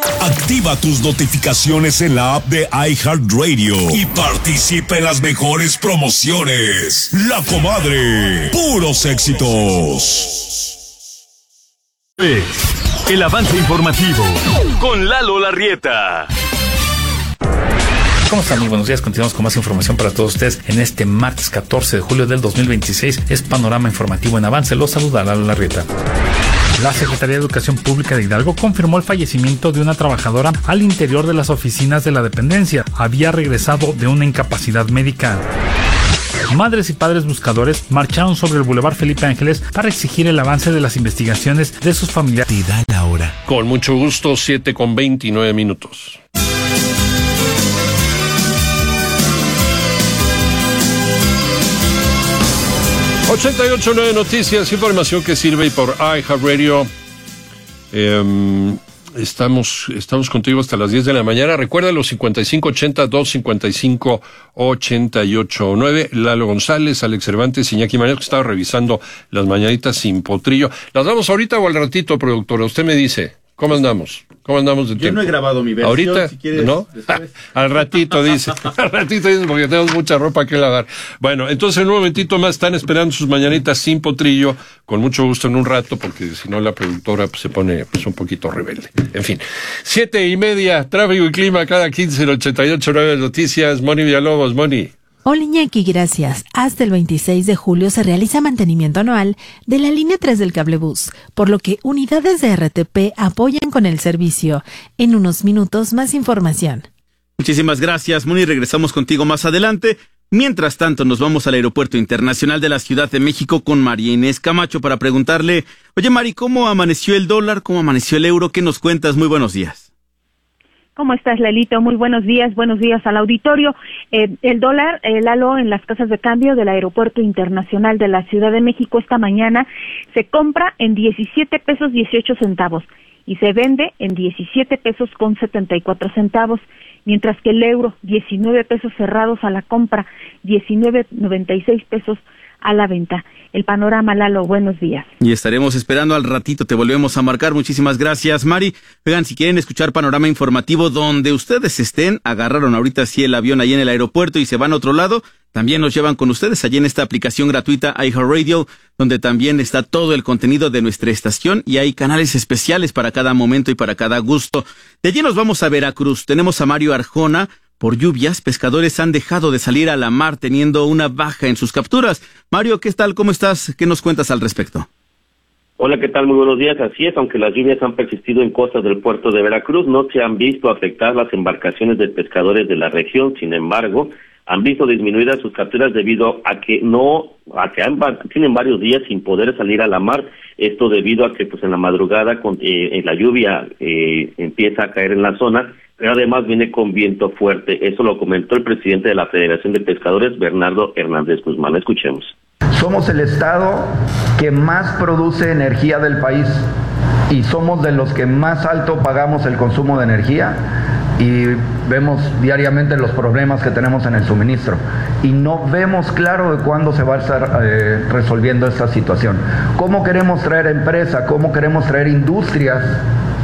Activa tus notificaciones en la app de iHeartRadio y participa en las mejores promociones. La Comadre, puros éxitos. El avance informativo con Lalo Larrieta. ¿Cómo están? Muy buenos días. Continuamos con más información para todos ustedes en este martes 14 de julio del 2026. Es Panorama Informativo en Avance. Los saluda Lalo Larrieta. La Secretaría de Educación Pública de Hidalgo confirmó el fallecimiento de una trabajadora al interior de las oficinas de la dependencia. Había regresado de una incapacidad médica. Madres y padres buscadores marcharon sobre el Boulevard Felipe Ángeles para exigir el avance de las investigaciones de sus familiares. Te da la hora. Con mucho gusto, 7:29. 88.9 Noticias, información que sirve y por iHeartRadio. Estamos contigo hasta las 10 de la mañana. Recuerda los 5580-255-88.9. Lalo González, Alex Cervantes, Iñaki Manero, que estaba revisando las mañanitas sin potrillo. ¿Las damos ahorita o al ratito, productora? Usted me dice. ¿Cómo andamos? ¿Cómo andamos de tiempo? Yo no he grabado mi versión. ¿Ahorita? Si quieres, ¿no? Al ratito dice. Al ratito dice porque tenemos mucha ropa que lavar. Bueno, entonces en un momentito más están esperando sus mañanitas sin potrillo. Con mucho gusto en un rato, porque si no la productora pues, se pone pues, un poquito rebelde. En fin. 7:30, tráfico y clima cada 15 en 88.9 Noticias. Moni Villalobos, Moni. Hola Iñaki, gracias. Hasta el 26 de julio se realiza mantenimiento anual de la línea 3 del cablebús, por lo que unidades de RTP apoyan con el servicio. En unos minutos, más información. Muchísimas gracias, Moni. Regresamos contigo más adelante. Mientras tanto, nos vamos al Aeropuerto Internacional de la Ciudad de México con María Inés Camacho para preguntarle, oye Mari, ¿cómo amaneció el dólar? ¿Cómo amaneció el euro? ¿Qué nos cuentas? Muy buenos días. ¿Cómo estás, Lalito? Muy buenos días al auditorio. El dólar, Lalo, en las casas de cambio del Aeropuerto Internacional de la Ciudad de México esta mañana se compra en 17 pesos 18 centavos y se vende en 17 pesos con 74 centavos, mientras que el euro, 19 pesos cerrados a la compra, 19.96 pesos a la venta. El panorama, Lalo, buenos días. Y estaremos esperando al ratito, te volvemos a marcar. Muchísimas gracias, Mari. Oigan, si quieren escuchar Panorama Informativo donde ustedes estén, agarraron ahorita sí el avión ahí en el aeropuerto y se van a otro lado, también nos llevan con ustedes allí en esta aplicación gratuita iHeartRadio, donde también está todo el contenido de nuestra estación y hay canales especiales para cada momento y para cada gusto. De allí nos vamos a Veracruz. Tenemos a Mario Arjona. Por lluvias, pescadores han dejado de salir a la mar teniendo una baja en sus capturas. Mario, ¿qué tal? ¿Cómo estás? ¿Qué nos cuentas al respecto? Hola, ¿qué tal? Muy buenos días. Así es, aunque las lluvias han persistido en costas del puerto de Veracruz, no se han visto afectar las embarcaciones de pescadores de la región. Sin embargo, han visto disminuidas sus capturas debido a que tienen varios días sin poder salir a la mar. Esto debido a que pues en la madrugada en la lluvia empieza a caer en la zona, pero además viene con viento fuerte. Eso lo comentó el presidente de la Federación de Pescadores, Bernardo Hernández Guzmán. Escuchemos. Somos el estado que más produce energía del país y somos de los que más alto pagamos el consumo de energía y vemos diariamente los problemas que tenemos en el suministro y no vemos claro de cuándo se va a estar resolviendo esta situación. ¿Cómo queremos traer empresa? ¿Cómo queremos traer industrias